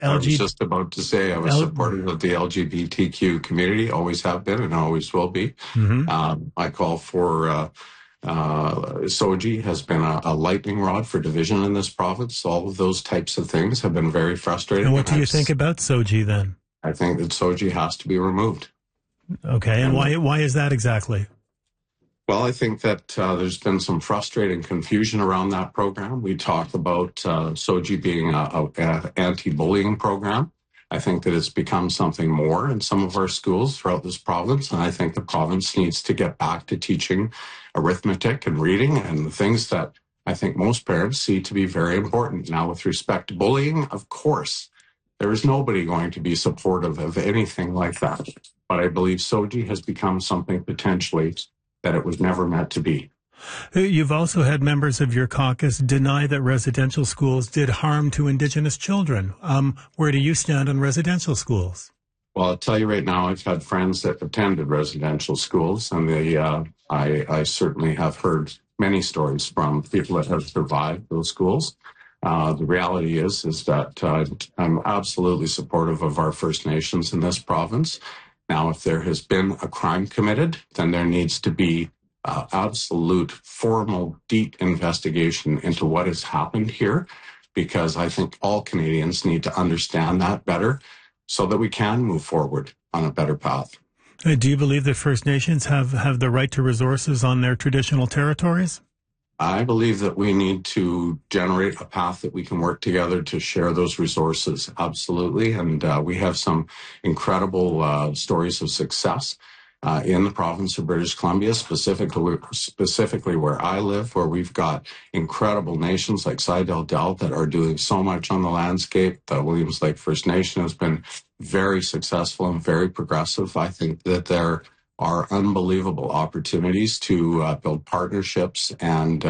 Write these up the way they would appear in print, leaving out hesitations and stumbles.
I was LG, just about to say I was L, supportive of the LGBTQ community, always have been and always will be. mhm. I call for SOGI has been a lightning rod for division in this province. All of those types of things have been very And frustrating. what do you think about SOGI then? I think that SOGI has to be removed. Okay, and why is that exactly? Well, I think that there's been some frustrating confusion around that program. We talk about SOGI being a anti-bullying program. I think that it's become something more in some of our schools throughout this province, and I think the province needs to get back to teaching arithmetic and reading and the things that I think most parents see to be very important. Now, with respect to bullying, of course, there is nobody going to be supportive of anything like that. But I believe SOGI has become something potentially that it was never meant to be. You've also had members of your caucus deny that residential schools did harm to Indigenous children. Where do you stand on residential schools? Well, I'll tell you right now, I've had friends that attended residential schools, and I certainly have heard many stories from people that have survived those schools. The reality is that I'm absolutely supportive of our First Nations in this province. Now, if there has been a crime committed, then there needs to be absolute, formal, deep investigation into what has happened here, because I think all Canadians need to understand that better so that we can move forward on a better path. Do you believe that First Nations have the right to resources on their traditional territories? I believe that we need to generate a path that we can work together to share those resources. Absolutely. And we have some incredible stories of success in the province of British Columbia, specifically where I live, where we've got incredible nations like Sidel Dell that are doing so much on the landscape. The Williams Lake First Nation has been very successful and very progressive. I think that there are unbelievable opportunities to build partnerships and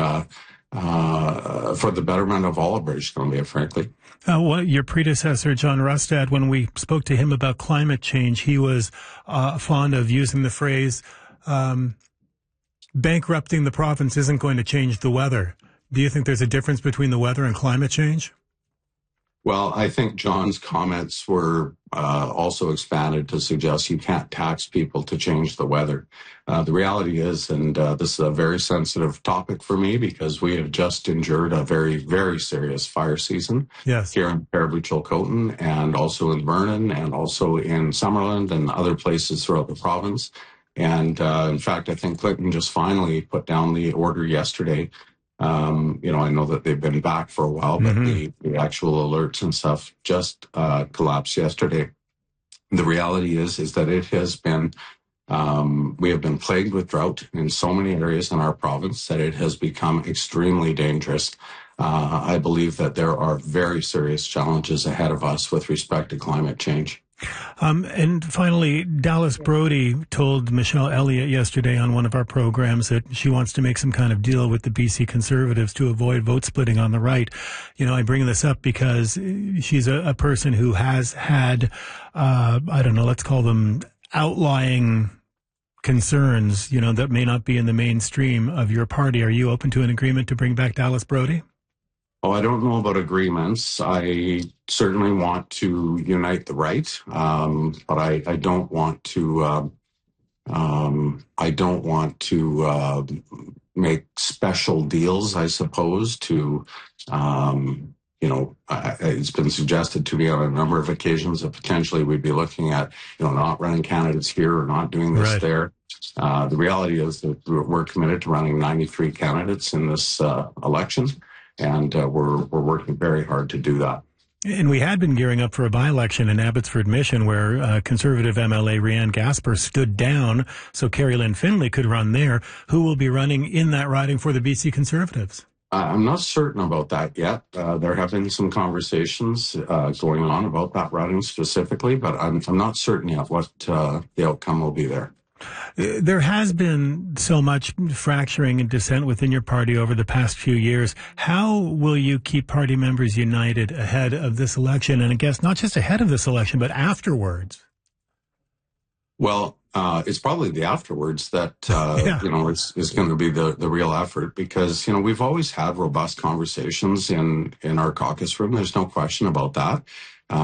for the betterment of all of British Columbia, frankly. Your predecessor, John Rustad, when we spoke to him about climate change, he was fond of using the phrase, bankrupting the province isn't going to change the weather. Do you think there's a difference between the weather and climate change? Well, I think John's comments were also expanded to suggest you can't tax people to change the weather. The reality is, and this is a very sensitive topic for me because we have just endured a very, very serious fire season here in Paribu-Chilcotin and also in Vernon and also in Summerland and other places throughout the province. And in fact, I think Clinton just finally put down the order yesterday. I know that they've been back for a while, but the actual alerts and stuff just collapsed yesterday. The reality is that it has been, we have been plagued with drought in so many areas in our province that it has become extremely dangerous. I believe that there are very serious challenges ahead of us with respect to climate change. And finally, Dallas Brody told Michelle Elliott yesterday on one of our programs that she wants to make some kind of deal with the BC Conservatives to avoid vote splitting on the right. You know, I bring this up because she's a person who has had, I don't know, let's call them outlying concerns, that may not be in the mainstream of your party. Are you open to an agreement to bring back Dallas Brody? Oh, I don't know about agreements. I certainly want to unite the right, but I don't want to. I don't want to make special deals, I suppose. It's been suggested to me on a number of occasions that potentially we'd be looking at, not running candidates here or not doing this there. The reality is that we're committed to running 93 candidates in this election. And we're working very hard to do that. And we had been gearing up for a by-election in Abbotsford Mission where Conservative MLA Rianne Gasper stood down so Carrie Lynn Finlay could run there. Who will be running in that riding for the BC Conservatives? I'm not certain about that yet. There have been some conversations going on about that riding specifically, but I'm not certain yet what the outcome will be there. There has been so much fracturing and dissent within your party over the past few years. How will you keep party members united ahead of this election? And I guess not just ahead of this election, but afterwards? Well, it's probably the afterwards that, is going to be the real effort because, we've always had robust conversations in our caucus room. There's no question about that.